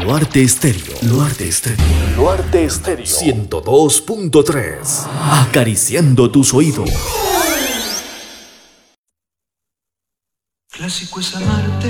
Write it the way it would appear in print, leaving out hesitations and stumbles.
Luarte Estéreo. Luarte Estéreo. Luarte Estéreo. 102.3. Acariciando tus oídos. Clásico es amarte